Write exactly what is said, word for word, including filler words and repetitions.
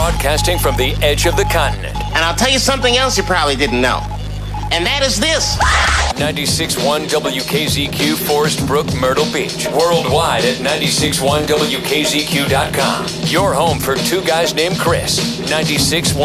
Broadcasting from the edge of the continent. And I'll tell you something else you probably didn't know. And that is this. ninety-six point one W K Z Q, Forest Brook, Myrtle Beach. Worldwide at ninety-six point one W K Z Q dot com. Your home for two guys named Chris. ninety-six point one